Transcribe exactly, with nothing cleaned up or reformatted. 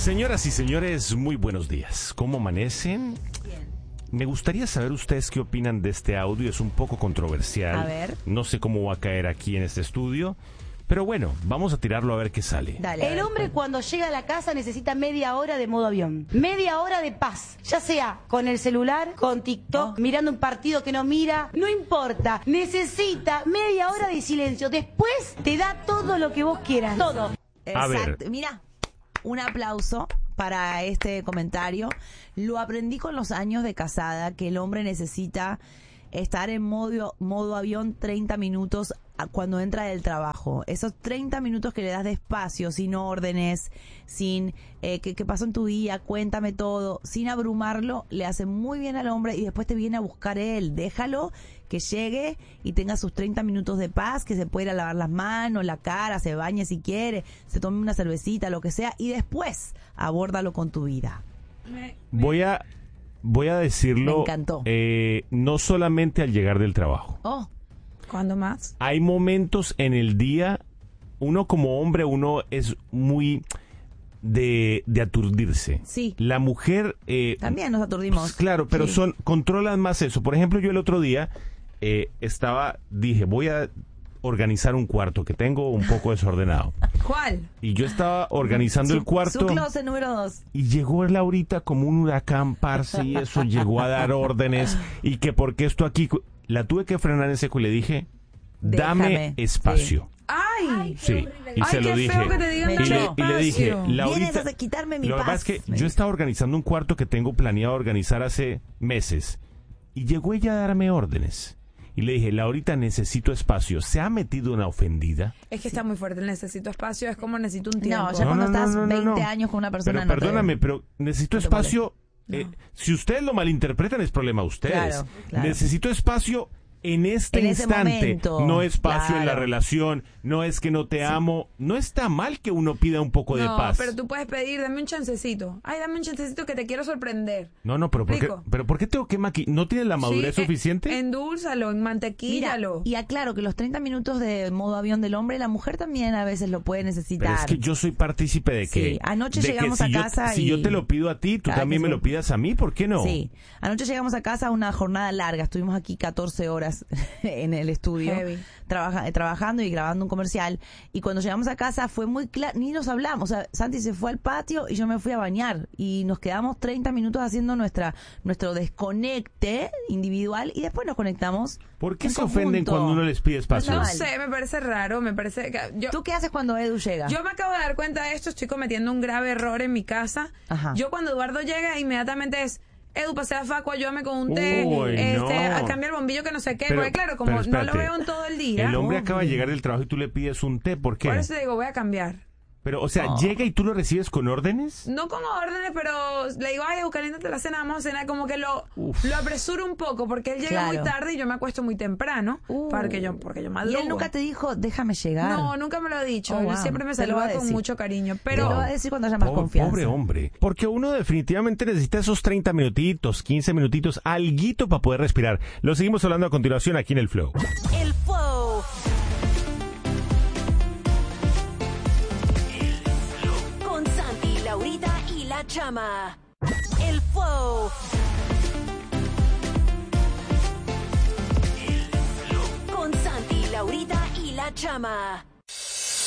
Señoras y señores, muy buenos días. ¿Cómo amanecen? Bien. Me gustaría saber ustedes qué opinan de este audio. Es un poco controversial. A ver. No sé cómo va a caer aquí en este estudio. Pero bueno, vamos a tirarlo a ver qué sale. Dale, El hombre cuando llega a la casa necesita media hora de modo avión. Media hora de paz. Ya sea con el celular, con TikTok, Oh. mirando un partido que no mira. No importa. Necesita media hora de silencio. Después te da todo lo que vos quieras. Todo. A ver. Exacto. Mira, un aplauso para este comentario. Lo aprendí con los años de casada, que el hombre necesita estar en modo, modo avión treinta minutos cuando entra del trabajo. Esos treinta minutos que le das de espacio, sin órdenes, sin eh, ¿qué, qué pasó en tu día? Cuéntame todo, sin abrumarlo, le hace muy bien al hombre y después te viene a buscar él. Déjalo que llegue y tenga sus treinta minutos de paz, que se pueda ir a lavar las manos, la cara, se bañe si quiere, se tome una cervecita, lo que sea, y después abórdalo con tu vida. Voy a, voy a decirlo. Me encantó. Eh, no solamente al llegar del trabajo. Oh, ¿Cuándo más? Hay momentos en el día, uno como hombre, uno es muy de, de aturdirse. Sí. La mujer... Eh, también nos aturdimos. Pues, claro, pero Sí. son controlan más eso. Por ejemplo, yo el otro día eh, estaba, dije, voy a organizar un cuarto que tengo un poco desordenado. ¿Cuál? Y yo estaba organizando Su- el cuarto Su closet número dos. y llegó Laurita como un huracán, parce, y eso llegó a dar órdenes y que porque esto aquí... cu- La tuve que frenar en seco y le dije, dame Déjame, espacio. ¡Ay! Sí, y Ay, se lo qué dije. feo que te digan Me y, dame le, echó. y le dije, espacio. Laurita, Vienes a quitarme mi lo que paz. pasa es que Me yo dijo. estaba organizando un cuarto que tengo planeado organizar hace meses y llegó ella a darme órdenes. Y le dije, Laurita, necesito espacio. ¿Se ha metido una ofendida? Es que está muy fuerte, necesito espacio, es como necesito un tiempo. No, ya No, cuando no, no, estás no, no, veinte no. años con una persona... Pero no te- perdóname, pero necesito no te espacio. molesta. eh, si ustedes lo malinterpretan es problema de ustedes. Claro, claro. Necesito espacio en este En ese instante. momento, No espacio en la claro. relación. No es que no te amo. No está mal que uno pida un poco de No, paz. pero tú puedes pedir, dame un chancecito. Ay, dame un chancecito que te quiero sorprender. No, no, pero ¿por qué, ¿Explico? pero ¿por qué tengo que maquillar? ¿No tienes la madurez Sí, eh, suficiente? Endulzalo, Mira, mantequíllalo. y aclaro que los treinta minutos de modo avión del hombre, la mujer también a veces lo puede necesitar. Pero es que yo soy partícipe de que... Sí, anoche de que llegamos si a yo- casa Si y- yo te lo pido a ti, tú Cada también quien me se lo lo- pidas a mí, ¿por qué no? Sí, anoche llegamos a casa una jornada larga, estuvimos aquí catorce horas en el estudio Heavy. trabaja- eh, trabajando y grabando un comercial, y cuando llegamos a casa fue muy claro, ni nos hablamos, o sea, Santi se fue al patio y yo me fui a bañar y nos quedamos treinta minutos haciendo nuestra nuestro desconecte individual y después nos conectamos. ¿Por qué en se ofenden conjunto. cuando uno les pide espacio? No mal. sé, me parece raro, me parece que... Yo, ¿Tú qué haces cuando Edu llega? Yo me acabo de dar cuenta de esto, estoy cometiendo un grave error en mi casa. Ajá. Yo cuando Eduardo llega, inmediatamente es, Edu, pasé a Facu, ayúdame con un té, Uy, este, no. a cambiar el bombillo que no sé qué. Pero- Porque claro, como pero no lo espérate. veo en todo el día, El hombre Hombre. acaba de llegar del trabajo y tú le pides un té, ¿por qué? por eso digo, voy a cambiar. Pero, o sea, Oh. llega y tú lo recibes con órdenes. No con órdenes, pero le digo, ay, Edu, caliéntate la cena, vamos a cenar. Como que lo, Uf. lo apresuro un poco, porque él llega Claro. muy tarde y yo me acuesto muy temprano. Uh. Porque yo, porque yo Y madrugo. él nunca te dijo, déjame llegar. No, nunca me lo ha dicho. Oh, Él wow. siempre me Te lo va a saluda con decir. mucho cariño. Te Pero lo va a decir cuando haya más Pobre, confianza. pobre hombre. Porque uno definitivamente necesita esos treinta minutitos, quince minutitos, alguito para poder respirar. Lo seguimos hablando a continuación aquí en el Flow. El Flow. Con Santi, Laurita y la Chama. El Flow. Con Santi, Laurita y la Chama.